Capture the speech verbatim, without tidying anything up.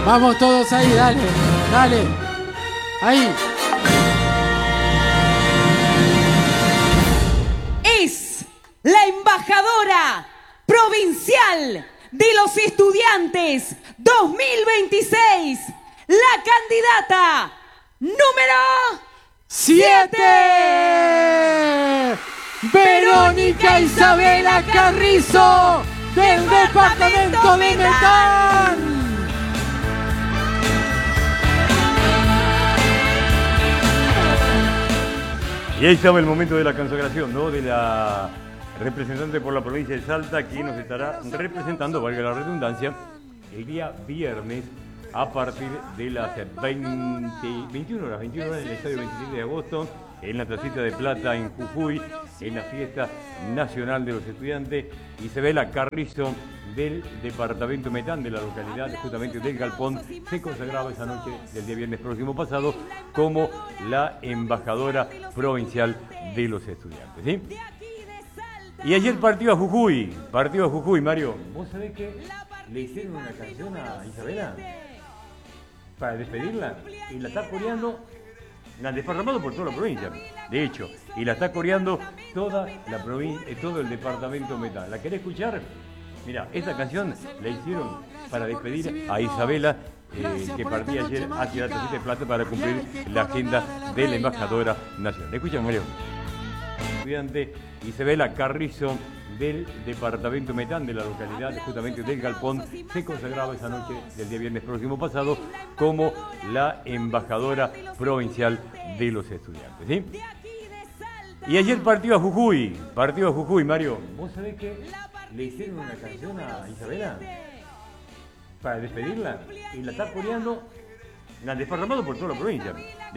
Vamos todos ahí, dale, dale. Ahí. Es la embajadora provincial de los estudiantes dos mil veintiséis, la candidata número ¡Siete! Verónica Isabela Carrizo, del departamento de Metán. Y ahí estaba el momento de la consagración, ¿no? De la representante por la provincia de Salta, que nos estará representando, valga la redundancia, el día viernes a partir de las veinte, veintiuna horas, veintiuna horas en el estadio veintisiete de agosto, en la Tacita de Plata en Jujuy, en la fiesta nacional de los estudiantes. Isabela Carrizo, del departamento Metán, de la localidad justamente del Galpón, se consagraba esa noche del día viernes próximo pasado como la embajadora provincial de los estudiantes, ¿sí? Y ayer partió a Jujuy, partió a Jujuy, Mario. ¿Vos sabés que le hicieron una canción a Isabela para despedirla? Y la está coreando, la han desparramado por toda la provincia, de hecho, y la está coreando toda la provincia, todo el departamento Metán. ¿La querés escuchar? Mira, esta canción la hicieron para despedir a Isabela, eh, que partía ayer hacia la Tacita de Plata para cumplir la agenda de la embajadora nacional. Escucha, Mario. Estudiante Isabela Carrizo, del departamento Metán, de la localidad justamente del Galpón, se consagraba esa noche del día viernes próximo pasado como la embajadora provincial de los estudiantes, ¿sí? Y ayer partió a Jujuy, partió a Jujuy, Mario. ¿Vos sabés que le hicieron una canción a Isabela para despedirla? Y la está coreando, la han desparramado por toda la provincia.